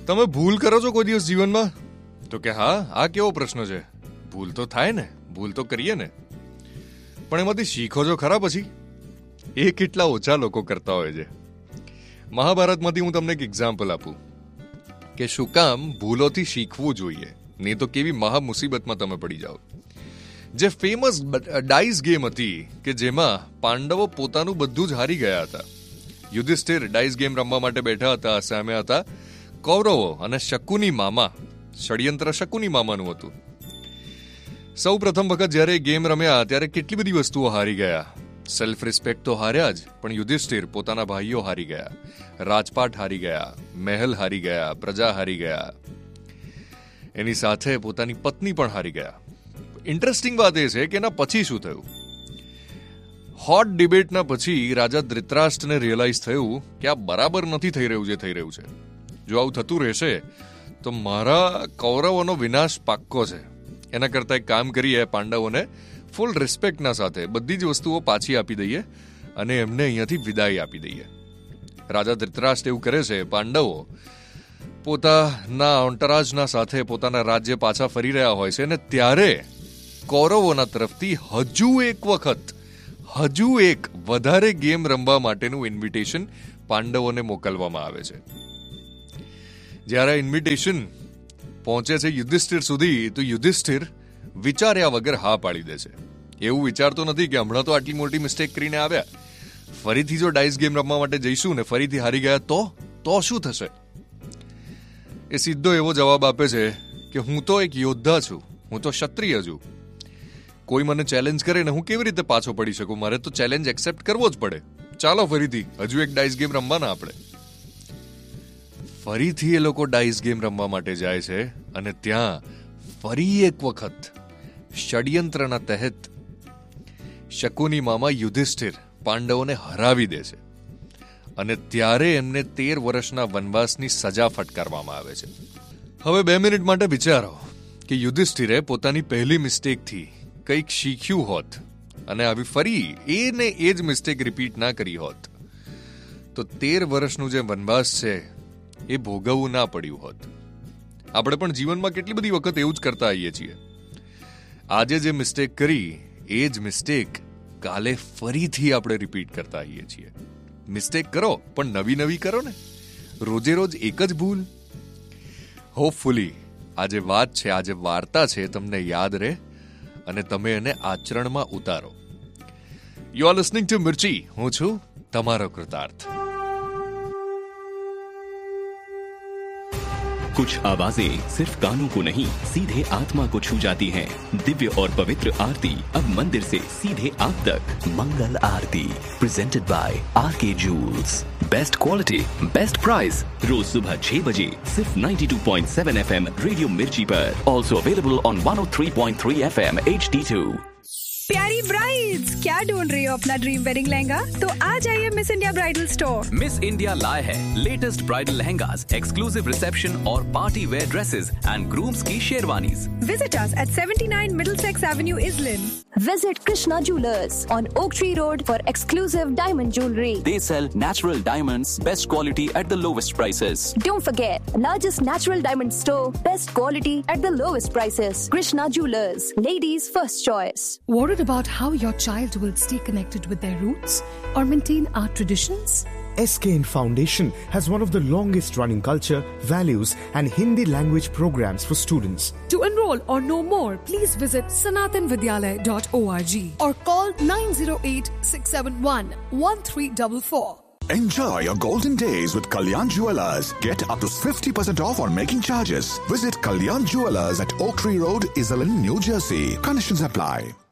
તમે ભૂલ કરો છો કોઈ દિવસ જીવનમાં? તો કે હા, આ કેવો પ્રશ્ન છે. ભૂલ તો થાય ને, ભૂલ તો કરીએ ને, પણ એમાંથી શીખો છો ખરા પછી? એ કેટલા ઓછા લોકો કરતા હોય છે. મહાભારતમાંથી હું તમને એક એક્ઝામ્પલ આપું કે શું કામ ભૂલોથી શીખવું જોઈએ, નહીં તો કેવી મહા મુસીબતમાં તમે પડી જાઓ. જે ફેમસ ડાઇસ ગેમ હતી કે જેમાં પાંડવો પોતાનું બધું જ હારી ગયા હતા. યુધિષ્ઠિર ડાઇસ ગેમ રમવા માટે બેઠા હતા, સામે હતા કૌરવો અને શકુની મામા. ષડયંત્ર શકુની મામાનું હતું. સૌ પ્રથમ વખત જ્યારે ગેમ રમ્યા ત્યારે કેટલી બધી વસ્તુઓ હારી ગયા. સેલ્ફ રિસ્પેક્ટ તો હાર્યા જ, પણ યુધિષ્ઠિર પોતાના ભાઈઓ હારી ગયા, રાજપાટ હારી ગયા, મહેલ હારી ગયા, પ્રજા હારી ગયા, એની સાથે પોતાની પત્ની પણ હારી ગયા. ઇન્ટરેસ્ટિંગ વાત એ છે કે એના પછી શું થયું? હોટ ડિબેટના પછી રાજા ધૃતરાષ્ટ્રને રિયલાઇઝ થયું કે આ બરાબર નથી થઈ રહ્યું જે થઈ રહ્યું છે. જો આવું થતું રહેશે તો મારા કૌરવોનો વિનાશ પાક્કો છે. એના કરતાં એક કામ કરીએ, પાંડવોને ફૂલ રિસ્પેક્ટના સાથે બધી જ વસ્તુઓ પાછી આપી દઈએ અને એમને અહીંયાથી વિદાય આપી દઈએ. રાજા ધૃતરાષ્ટ્ર એવું કરે છે. પાંડવો પોતાના અંટરાજના સાથે પોતાના રાજ્ય પાછા ફરી રહ્યા હોય છે અને ત્યારે કૌરવોના તરફથી હજુ એક વધારે ગેમ રમવા માટેનું ઇન્વિટેશન પાંડવોને મોકલવામાં આવે છે. જ્યારે ઇન્વિટેશન પહોંચે છે યુધિષ્ઠિર સુધી તો યુધિષ્ઠિર વિચાર્યા વગર હા પાડી દે છે. એવું વિચારતો નથી કે હમણાં તો આટલી મોટી મિસ્ટેક કરીને આવ્યા, ફરીથી જો ડાઇસ ગેમ રમવા માટે જઈશું ને ફરીથી હારી ગયા તો શું થશે? એ સીધો એવો જવાબ આપે છે કે હું તો એક યોદ્ધા છું, હું તો ક્ષત્રિય છું. કોઈ મને ચેલેન્જ કરે ને હું કેવી રીતે પાછો પડી શકું? મારે તો ચેલેન્જ એક્સેપ્ટ કરવો જ પડે. ચાલો ફરીથી હજુ એક ડાઇસ ગેમ રમવાના આપણે. ફરીથી એ લોકો ડાઇસ ગેમ રમવા માટે જાય છે અને ત્યાં ફરી એક વખત ષડયંત્રના તહેત શકુની મામા યુધિષ્ઠિર પાંડવોને હરાવી દે છે અને ત્યારે એમને 13 વર્ષના વનવાસની સજા ફટકારવામાં આવે છે. હવે 2 મિનિટ માટે વિચારો કે યુધિષ્ઠિરે પોતાની પહેલી મિસ્ટેકથી કંઈક શીખ્યું હોત અને આવી ફરી એ જ મિસ્ટેક રિપીટ ના કરી હોત તો 13 વર્ષનું જે વનવાસ છે એ ભોગવવું ના પડ્યું હોત. આપણે પણ જીવનમાં કેટલી બધી વખત એવું જ કરતા આવીએ છીએ. આજે જે મિસ્ટેક કરી એ જ મિસ્ટેક કાલે ફરીથી આપણે રિપીટ કરતા આવીએ છીએ. મિસ્ટેક કરો પણ નવી કરો ને, રોજે રોજ એક જ ભૂલ. હોપફુલી આ જે વાત છે, આ જે વાર્તા છે તમને યાદ રહે અને તમે એને આચરણમાં ઉતારો. યુ આર લિસનિંગ ટુ મિર્ચી. હું છું તમારો કૃતાર્થ. कुछ आवाजें सिर्फ कानों को नहीं सीधे आत्मा को छू जाती हैं। दिव्य और पवित्र आरती अब मंदिर से सीधे आप तक। मंगल आरती presented by R K joules. Best quality best price. रोज सुबह 6 बजे सिर्फ 92.7 FM रेडियो मिर्ची पर। Also available on 103.3 FM HD2। प्यारी ब्राइड्स, क्या ढूंढ रही हो अपना ड्रीम वेडिंग लहंगा? तो आ जाइए miss India bridal store. Miss India लाए है latest bridal lehengas, exclusive reception और party wear dresses and grooms की sherwanis. Visit us at 79 Middlesex Avenue, Islin. Visit Krishna Jewelers on Oak Tree Road for exclusive diamond jewelry. They sell natural diamonds, best quality at the lowest prices. Don't forget, largest natural diamond store, best quality at the lowest prices. Krishna Jewelers, ladies' first choice. Worried about how your child will stay connected with their roots or maintain our traditions? SKN Foundation has one of the longest running culture, values and Hindi language programs for students. To enroll or know more, please visit sanatanvidyalaya.org or call 908-671-1344. Enjoy your golden days with Kalyan Jewelers. Get up to 50% off on making charges. Visit Kalyan Jewelers at Oak Tree Road, Islin, New Jersey. Conditions apply.